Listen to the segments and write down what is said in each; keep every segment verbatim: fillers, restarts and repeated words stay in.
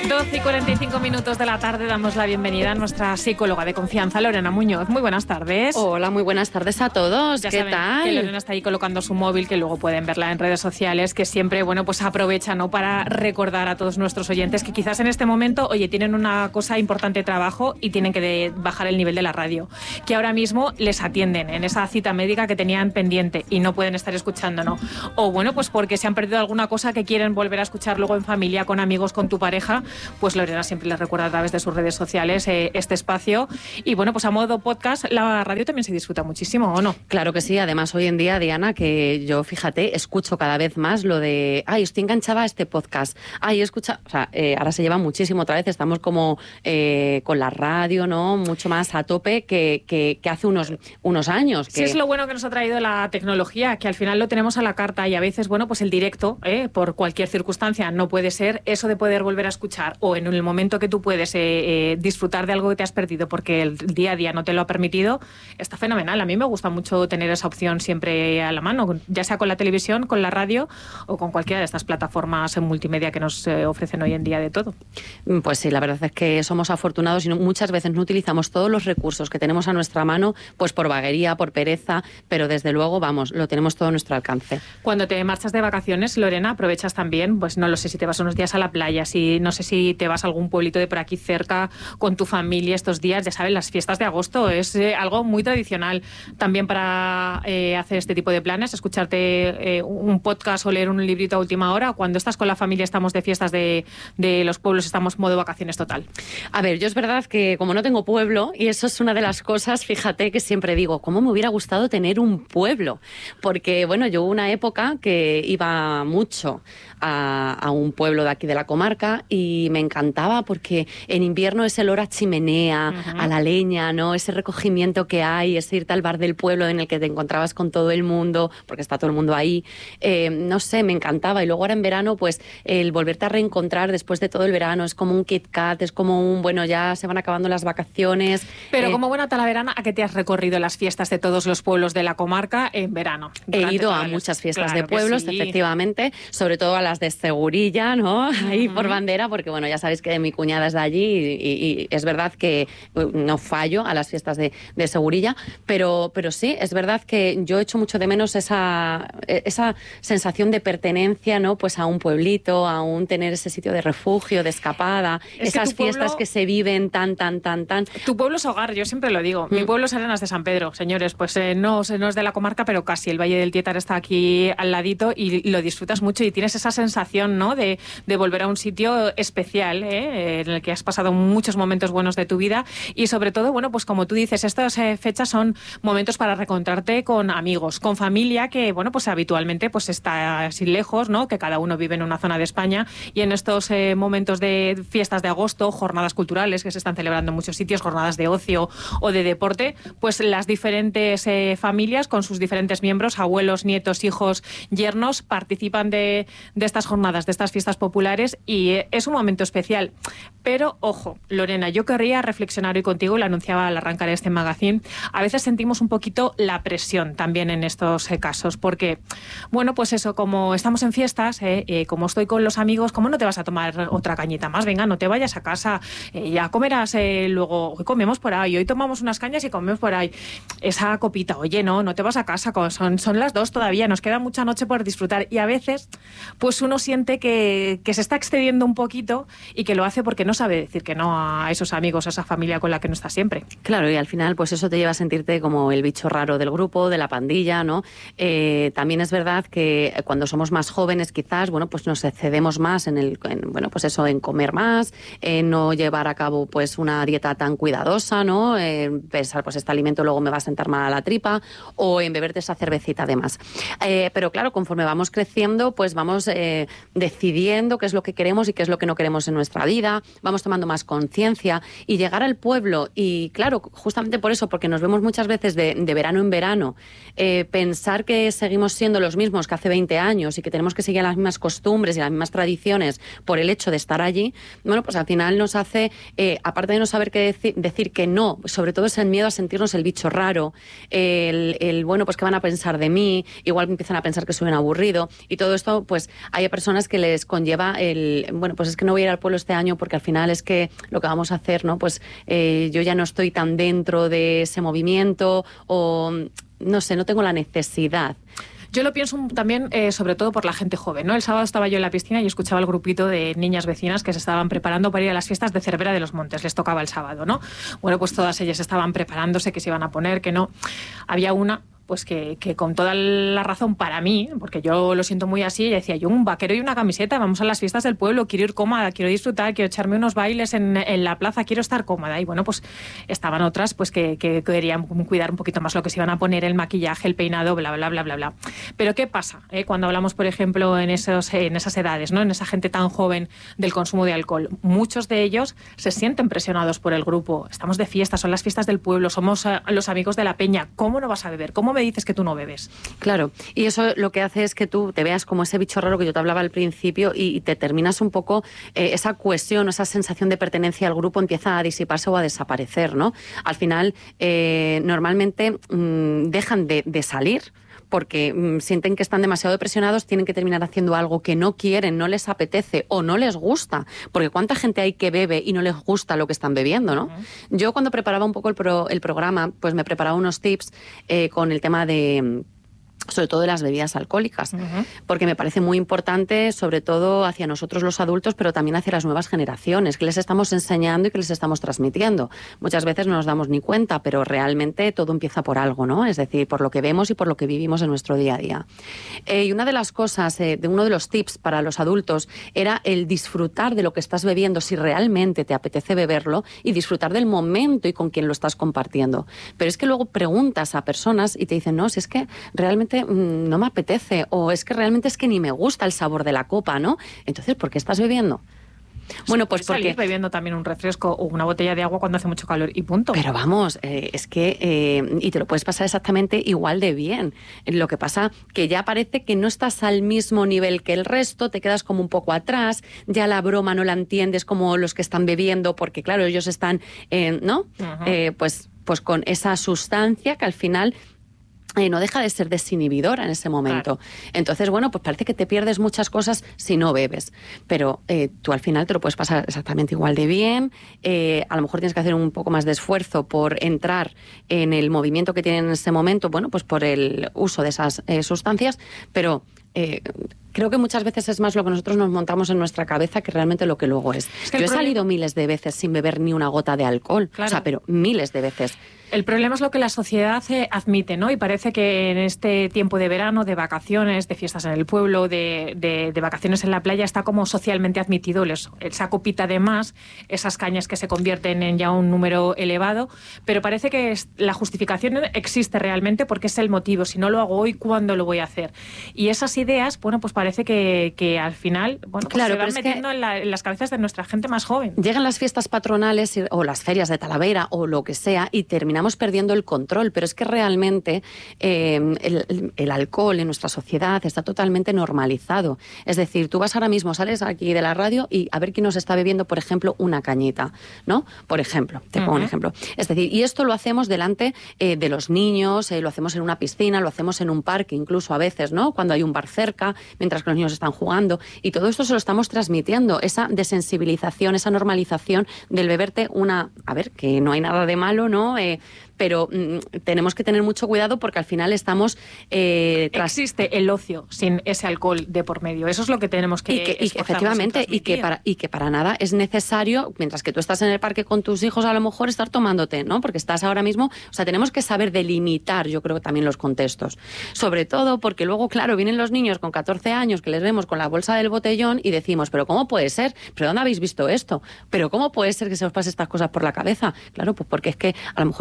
doce y cuarenta y cinco minutos de la tarde damos la bienvenida a nuestra psicóloga de confianza, Lorena Muñoz. Muy buenas tardes. Hola, muy buenas tardes a todos. Ya ¿Qué saben tal? que Lorena está ahí colocando su móvil, que luego pueden verla en redes sociales, que siempre, bueno, pues aprovecha, ¿no?, para recordar a todos nuestros oyentes que quizás en este momento, oye, tienen una cosa importante de trabajo y tienen que de bajar el nivel de la radio, que ahora mismo les atienden en esa cita médica que tenían pendiente y no pueden estar escuchando, ¿no? O bueno, pues porque se han perdido alguna cosa que quieren volver a escuchar luego en familia, con amigos, con tu pareja, pues Lorena siempre les recuerda a través de sus redes sociales eh, este espacio. Y bueno, pues a modo podcast, la radio también se disfruta muchísimo, ¿o no? Claro que sí. Además, hoy en día, Diana, que yo, fíjate, escucho cada vez más lo de, ay, estoy enganchada a este podcast. Ay, escucha, o sea, eh, ahora se lleva muchísimo otra vez. Estamos como eh, con la radio, ¿no? Mucho más a tope que, que, que hace unos, unos años. Que... Sí, es lo bueno que nos ha traído la tecnología, que al final lo tenemos a la carta y a veces, bueno, pues el directo, ¿eh?, por cualquier circunstancia, no puede ser eso de poder volver a escuchar o en el momento que tú puedes eh, eh, disfrutar de algo que te has perdido porque el día a día no te lo ha permitido, está fenomenal. A mí me gusta mucho tener esa opción siempre a la mano, ya sea con la televisión, con la radio o con cualquiera de estas plataformas en multimedia que nos eh, ofrecen hoy en día de todo. Pues sí, la verdad es que somos afortunados y no, muchas veces no utilizamos todos los recursos que tenemos a nuestra mano, pues por vaguería, por pereza, pero desde luego, vamos, lo tenemos todo a nuestro alcance. Cuando te marchas de vacaciones, Lorena, aprovechas también, pues no lo sé, si te vas unos días a la playa, si no sé si te vas a algún pueblito de por aquí cerca con tu familia estos días, ya sabes, las fiestas de agosto es eh, algo muy tradicional también para eh, hacer este tipo de planes, escucharte eh, un podcast o leer un librito a última hora. Cuando estás con la familia, estamos de fiestas de, de los pueblos, estamos modo vacaciones total. A ver, yo es verdad que como no tengo pueblo, y eso es una de las cosas, fíjate, que siempre digo, ¿cómo me hubiera gustado tener un pueblo? Porque, bueno, yo hubo una época que iba mucho a, a un pueblo de aquí de la comarca y me encantaba porque en invierno ese olor a chimenea, uh-huh, a la leña, ¿no? Ese recogimiento que hay, ese irte al bar del pueblo en el que te encontrabas con todo el mundo, porque está todo el mundo ahí, eh, no sé, me encantaba. Y luego ahora en verano, pues el volverte a reencontrar después de todo el verano es como un Kit Kat, es como un, bueno, ya se van acabando las vacaciones. Pero eh, como buena talaverana, ¿a qué te has recorrido las fiestas de todos los pueblos de la comarca en verano? He ido a muchas fiestas claro de pueblos, sí, efectivamente, sobre todo a las de Segurilla, ¿no? Ahí uh-huh, por bandera, porque bueno, ya sabéis que mi cuñada es de allí y, y, y es verdad que no fallo a las fiestas de, de Segurilla, pero, pero sí, es verdad que yo echo mucho de menos esa, esa sensación de pertenencia, ¿no? Pues a un pueblito, a un tener ese sitio de refugio, de escapada, es esas que fiestas pueblo, que se viven tan, tan, tan, tan. Tu pueblo es hogar, yo siempre lo digo. Mm. Mi pueblo es Arenas de San Pedro, señores, pues eh, no, no es de la comarca, pero casi. El Valle del Tietar está aquí al ladito y lo disfrutas mucho y tienes esa sensación, ¿no?, de, de volver a un sitio especial, ¿eh?, en el que has pasado muchos momentos buenos de tu vida y sobre todo, bueno, pues como tú dices, estas eh, fechas son momentos para reencontrarte con amigos, con familia que, bueno, pues habitualmente pues está así lejos, ¿no?, que cada uno vive en una zona de España y en estos eh, momentos de fiestas de agosto, jornadas culturales que se están celebrando en muchos sitios, jornadas de ocio o de deporte, pues las diferentes eh, familias con sus diferentes miembros, abuelos, nietos, hijos, yernos, participan de, de estas jornadas, de estas fiestas populares y eh, es un momento especial. Pero, ojo, Lorena, yo querría reflexionar hoy contigo, lo anunciaba al arrancar este magazine, a veces sentimos un poquito la presión también en estos eh, casos, porque, bueno, pues eso, como estamos en fiestas, eh, eh, como estoy con los amigos, ¿cómo no te vas a tomar otra cañita más? Venga, no te vayas a casa, eh, ya comerás eh, luego, hoy comemos por ahí, hoy tomamos unas cañas y comemos por ahí. Esa copita, oye, no, no te vas a casa, son, son las dos todavía, nos queda mucha noche por disfrutar y a veces, pues uno siente que, que se está excediendo un poquito y que lo hace porque no sabe decir que no a esos amigos, a esa familia con la que no está siempre. Claro, y al final pues eso te lleva a sentirte como el bicho raro del grupo, de la pandilla, ¿no? Eh, también es verdad que cuando somos más jóvenes quizás, bueno, pues nos excedemos más en el, en, bueno, pues eso, en comer más, en no llevar a cabo pues una dieta tan cuidadosa, ¿no? En pensar, pues este alimento luego me va a sentar mal a la tripa, o en beberte esa cervecita además. Eh, pero claro, conforme vamos creciendo, pues vamos eh, decidiendo qué es lo que queremos y qué es lo que no queremos en nuestra vida, vamos tomando más conciencia y llegar al pueblo y, claro, justamente por eso, porque nos vemos muchas veces de, de verano en verano, eh, pensar que seguimos siendo los mismos que hace veinte años y que tenemos que seguir las mismas costumbres y las mismas tradiciones por el hecho de estar allí, bueno, pues al final nos hace, eh, aparte de no saber qué deci- decir que no, sobre todo es el miedo a sentirnos el bicho raro, el, el, bueno, pues qué van a pensar de mí, igual empiezan a pensar que soy un aburrido, y todo esto, pues hay personas que les conlleva el, bueno, pues es que no voy a ir al pueblo este año porque al final es que lo que vamos a hacer, ¿no? Pues eh, yo ya no estoy tan dentro de ese movimiento o, no sé, no tengo la necesidad. Yo lo pienso también, eh, sobre todo por la gente joven, ¿no? El sábado estaba yo en la piscina y escuchaba el grupito de niñas vecinas que se estaban preparando para ir a las fiestas de Cervera de los Montes. Les tocaba el sábado, ¿no? Bueno, pues todas ellas estaban preparándose, que se iban a poner, que no. Había una pues que, que con toda la razón para mí, porque yo lo siento muy así, ella decía, yo un vaquero y una camiseta, vamos a las fiestas del pueblo, quiero ir cómoda, quiero disfrutar, quiero echarme unos bailes en, en la plaza, quiero estar cómoda. Y bueno, pues estaban otras pues que, que querían cuidar un poquito más lo que se iban a poner, el maquillaje, el peinado, bla, bla, bla, bla, bla. Pero ¿qué pasa eh, cuando hablamos, por ejemplo, en, esos, en esas edades, ¿no? En esa gente tan joven del consumo de alcohol? Muchos de ellos se sienten presionados por el grupo. Estamos de fiesta, son las fiestas del pueblo, somos uh, los amigos de la peña. ¿Cómo no vas a beber? ¿Cómo me dices que tú no bebes? Claro, y eso lo que hace es que tú te veas como ese bicho raro que yo te hablaba al principio y te terminas un poco, eh, esa cohesión, esa sensación de pertenencia al grupo empieza a disiparse o a desaparecer, ¿no? Al final, eh, normalmente mmm, dejan de, de salir porque mmm, sienten que están demasiado presionados, tienen que terminar haciendo algo que no quieren, no les apetece o no les gusta, porque cuánta gente hay que bebe y no les gusta lo que están bebiendo, ¿no? Uh-huh. Yo cuando preparaba un poco el, pro, el programa, pues me preparaba unos tips eh, con el tema de... sobre todo de las bebidas alcohólicas, uh-huh. porque me parece muy importante, sobre todo hacia nosotros los adultos, pero también hacia las nuevas generaciones, que les estamos enseñando y que les estamos transmitiendo. Muchas veces no nos damos ni cuenta, pero realmente todo empieza por algo, ¿no? Es decir, por lo que vemos y por lo que vivimos en nuestro día a día. Eh, y una de las cosas, eh, de uno de los tips para los adultos, era el disfrutar de lo que estás bebiendo, si realmente te apetece beberlo, y disfrutar del momento y con quién lo estás compartiendo. Pero es que luego preguntas a personas y te dicen, no, si es que realmente no me apetece, o es que realmente es que ni me gusta el sabor de la copa, ¿no? Entonces, ¿por qué estás bebiendo? Bueno, pues porque salir bebiendo también un refresco o una botella de agua cuando hace mucho calor y punto. Pero vamos, eh, es que eh, y te lo puedes pasar exactamente igual de bien. Lo que pasa que ya parece que no estás al mismo nivel que el resto, te quedas como un poco atrás, ya la broma no la entiendes como los que están bebiendo, porque claro, ellos están, eh, ¿no? Uh-huh. Eh, pues, pues con esa sustancia que al final Eh, no deja de ser desinhibidora en ese momento. Claro. Entonces, bueno, pues parece que te pierdes muchas cosas si no bebes. Pero eh, tú al final te lo puedes pasar exactamente igual de bien. Eh, a lo mejor tienes que hacer un poco más de esfuerzo por entrar en el movimiento que tienen en ese momento, bueno, pues por el uso de esas eh, sustancias, pero Eh, creo que muchas veces es más lo que nosotros nos montamos en nuestra cabeza que realmente lo que luego es. es que Yo he problema... salido miles de veces sin beber ni una gota de alcohol, claro. O sea, pero miles de veces. El problema es lo que la sociedad admite, ¿no? Y parece que en este tiempo de verano, de vacaciones, de fiestas en el pueblo, de, de, de vacaciones en la playa, está como socialmente admitido les, esa copita de más, esas cañas que se convierten en ya un número elevado, pero parece que es, la justificación existe realmente porque es el motivo. Si no lo hago hoy, ¿cuándo lo voy a hacer? Y esas ideas, bueno, pues parece que, que al final, bueno, pues claro, se van metiendo en, la, en las cabezas de nuestra gente más joven. Llegan las fiestas patronales o las ferias de Talavera o lo que sea y terminamos perdiendo el control, pero es que realmente eh, el, el alcohol en nuestra sociedad está totalmente normalizado. Es decir, tú vas ahora mismo, sales aquí de la radio y a ver quién nos está bebiendo, por ejemplo, una cañita, ¿no? Por ejemplo, te pongo uh-huh. un ejemplo. Es decir, y esto lo hacemos delante eh, de los niños, eh, lo hacemos en una piscina, lo hacemos en un parque, incluso a veces, ¿no? Cuando hay un bar cerca, mientras que los niños están jugando, y todo esto se lo estamos transmitiendo, esa desensibilización, esa normalización del beberte una, a ver, que no hay nada de malo, ¿no? Eh, pero mmm, tenemos que tener mucho cuidado porque al final estamos... Eh, tras... Existe el ocio sin ese alcohol de por medio. Eso es lo que tenemos que... Y que, y que efectivamente, y que, para, y que para nada es necesario, mientras que tú estás en el parque con tus hijos, a lo mejor estar tomándote, ¿no? Porque estás ahora mismo... O sea, tenemos que saber delimitar, yo creo que también los contextos. Sobre todo porque luego, claro, vienen los niños con catorce años que les vemos con la bolsa del botellón y decimos, ¿pero cómo puede ser? ¿Pero dónde habéis visto esto? ¿Pero cómo puede ser que se os pase estas cosas por la cabeza? Claro, pues porque es que a lo mejor te han visto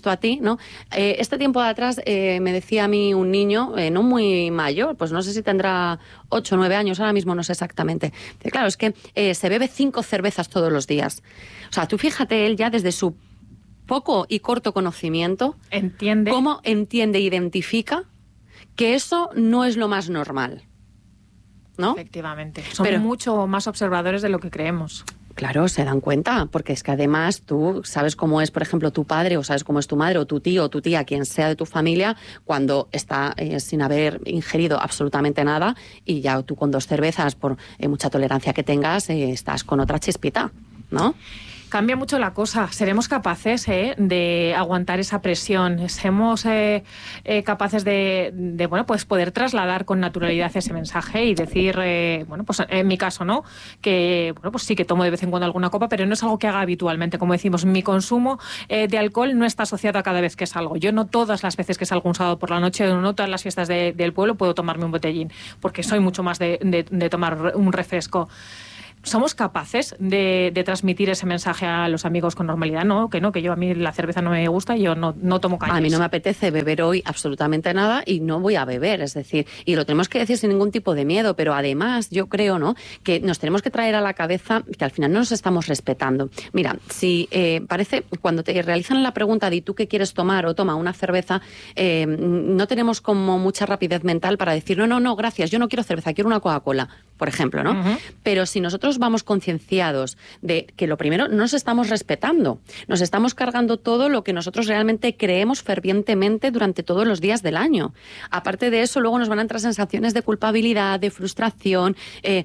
visto a ti, ¿no? Eh, este tiempo de atrás eh, me decía a mí un niño, eh, no muy mayor, pues no sé si tendrá ocho o nueve años, ahora mismo no sé exactamente. Pero claro, es que eh, se bebe cinco cervezas todos los días. O sea, tú fíjate, él ya desde su poco y corto conocimiento, entiende cómo entiende e identifica que eso no es lo más normal, ¿no? Efectivamente. Son Pero, mucho más observadores de lo que creemos. Claro, se dan cuenta, porque es que además tú sabes cómo es, por ejemplo, tu padre, o sabes cómo es tu madre, o tu tío, o tu tía, quien sea de tu familia, cuando está eh, sin haber ingerido absolutamente nada, y ya tú con dos cervezas, por eh, mucha tolerancia que tengas, eh, estás con otra chispita, ¿no? Cambia mucho la cosa. ¿Seremos capaces eh, de aguantar esa presión? ¿Seremos eh, eh, capaces de, de bueno, pues poder trasladar con naturalidad ese mensaje y decir, eh, bueno, pues en mi caso, ¿no? Que, bueno, pues sí que tomo de vez en cuando alguna copa, pero no es algo que haga habitualmente. Como decimos, mi consumo eh, de alcohol no está asociado a cada vez que salgo. Yo no todas las veces que salgo un sábado por la noche, no todas las fiestas de, del pueblo puedo tomarme un botellín, porque soy mucho más de, de, de tomar un refresco. ¿Somos capaces de, de transmitir ese mensaje a los amigos con normalidad? No, que no, que yo a mí la cerveza no me gusta y yo no, no tomo cañas. A mí no me apetece beber hoy absolutamente nada y no voy a beber, es decir, y lo tenemos que decir sin ningún tipo de miedo, pero además yo creo, ¿no?, que nos tenemos que traer a la cabeza que al final no nos estamos respetando. Mira, si eh, parece, cuando te realizan la pregunta de ¿tú qué quieres tomar? O toma una cerveza, eh, no tenemos como mucha rapidez mental para decir, no, no, no, gracias, yo no quiero cerveza, quiero una Coca-Cola, por ejemplo, ¿no? Uh-huh. Pero si nosotros vamos concienciados de que lo primero, no nos estamos respetando, nos estamos cargando todo lo que nosotros realmente creemos fervientemente durante todos los días del año. Aparte de eso, luego nos van a entrar sensaciones de culpabilidad, de frustración. Eh,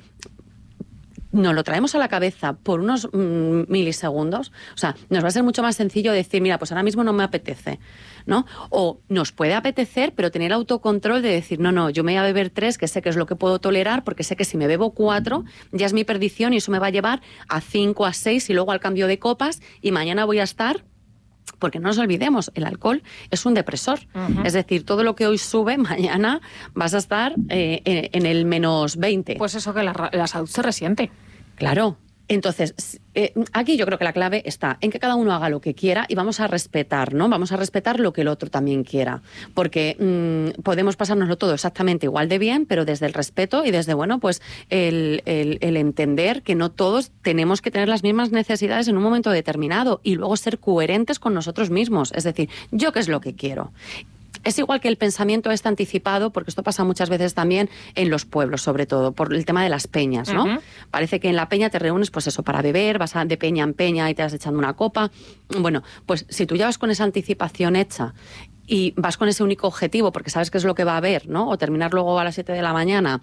nos lo traemos a la cabeza por unos mm, milisegundos, o sea, nos va a ser mucho más sencillo decir, mira, pues ahora mismo no me apetece, ¿no? O nos puede apetecer, pero tener autocontrol de decir, no, no, yo me voy a beber tres, que sé que es lo que puedo tolerar, porque sé que si me bebo cuatro, ya es mi perdición y eso me va a llevar a cinco, a seis y luego al cambio de copas y mañana voy a estar... Porque no nos olvidemos, el alcohol es un depresor. Uh-huh. Es decir, todo lo que hoy sube, mañana vas a estar eh, en, en el menos veinte. Pues eso, que la, la salud se resiente. Claro. Entonces, eh, aquí yo creo que la clave está en que cada uno haga lo que quiera y vamos a respetar, ¿no? Vamos a respetar lo que el otro también quiera. Porque mmm, podemos pasárnoslo todo exactamente igual de bien, pero desde el respeto y desde, bueno, pues el, el, el entender que no todos tenemos que tener las mismas necesidades en un momento determinado y luego ser coherentes con nosotros mismos. Es decir, ¿yo qué es lo que quiero? Es igual que el pensamiento este anticipado, porque esto pasa muchas veces también en los pueblos, sobre todo, por el tema de las peñas, ¿no? Uh-huh. Parece que en la peña te reúnes, pues eso, para beber, vas a, de peña en peña y te vas echando una copa. Bueno, pues si tú ya vas con esa anticipación hecha y vas con ese único objetivo, porque sabes qué es lo que va a haber, ¿no? O terminar luego a las siete de la mañana...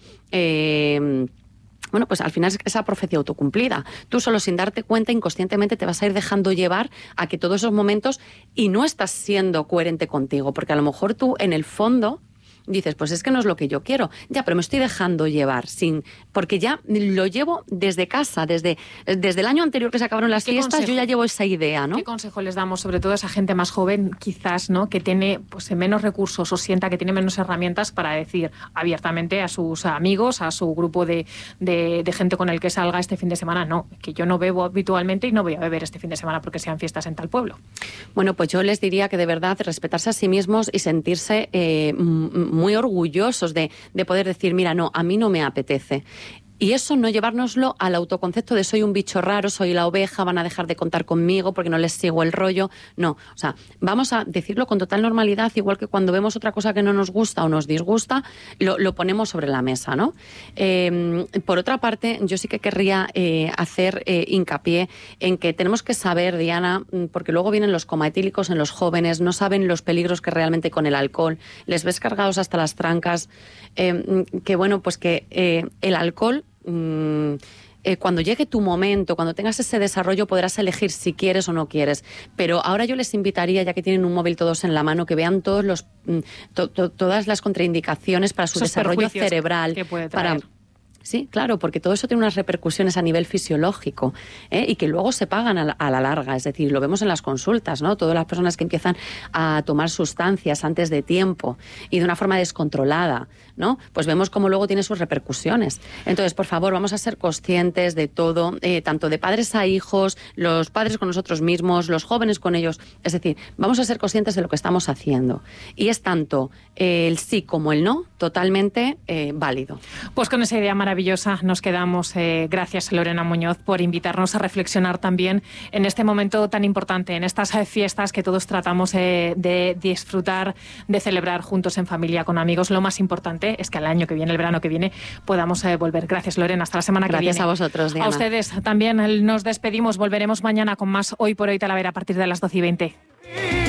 Eh, bueno, pues al final es esa profecía autocumplida. Tú solo sin darte cuenta, inconscientemente te vas a ir dejando llevar a que todos esos momentos y no estás siendo coherente contigo, porque a lo mejor tú en el fondo dices, pues es que no es lo que yo quiero. Ya, pero me estoy dejando llevar, sin porque ya lo llevo desde casa, desde, desde el año anterior que se acabaron las fiestas, consejo? Yo ya llevo esa idea, ¿no? ¿Qué consejo les damos, sobre todo a esa gente más joven, quizás, ¿no?, que tiene pues menos recursos o sienta que tiene menos herramientas para decir abiertamente a sus amigos, a su grupo de, de, de gente con el que salga este fin de semana, no, que yo no bebo habitualmente y no voy a beber este fin de semana porque sean fiestas en tal pueblo? Bueno, pues yo les diría que de verdad respetarse a sí mismos y sentirse eh, muy orgullosos de, de poder decir, mira, no, a mí no me apetece. Y eso no llevárnoslo al autoconcepto de soy un bicho raro, soy la oveja, van a dejar de contar conmigo porque no les sigo el rollo. No, o sea, vamos a decirlo con total normalidad, igual que cuando vemos otra cosa que no nos gusta o nos disgusta, lo, lo ponemos sobre la mesa, ¿no? Eh, por otra parte, yo sí que querría eh, hacer eh, hincapié en que tenemos que saber, Diana, porque luego vienen los comaetílicos en los jóvenes, no saben los peligros que realmente con el alcohol, les ves cargados hasta las trancas, eh, que bueno, pues que eh, el alcohol... Mm, eh, cuando llegue tu momento, cuando tengas ese desarrollo, podrás elegir si quieres o no quieres. Pero ahora yo les invitaría, ya que tienen un móvil todos en la mano, que vean todos los to, to, todas las contraindicaciones para su Esos desarrollo cerebral, que puede traer. para Sí, claro, porque todo eso tiene unas repercusiones a nivel fisiológico, ¿eh? Y que luego se pagan a la, a la larga. Es decir, lo vemos en las consultas, ¿no? Todas las personas que empiezan a tomar sustancias antes de tiempo y de una forma descontrolada, ¿no? Pues vemos cómo luego tiene sus repercusiones. Entonces, por favor, vamos a ser conscientes de todo, eh, tanto de padres a hijos, los padres con nosotros mismos, los jóvenes con ellos. Es decir, vamos a ser conscientes de lo que estamos haciendo. Y es tanto eh, el sí como el no totalmente eh, válido. Pues con esa idea maravillosa nos quedamos. Eh, gracias, Lorena Muñoz, por invitarnos a reflexionar también en este momento tan importante, en estas eh, fiestas que todos tratamos eh, de disfrutar, de celebrar juntos en familia, con amigos. Lo más importante es que al año que viene, el verano que viene, podamos eh, volver. Gracias, Lorena. Hasta la semana Gracias que viene. Gracias a vosotros, Diana. A ustedes también nos despedimos. Volveremos mañana con más Hoy por Hoy Talavera a partir de las doce y veinte.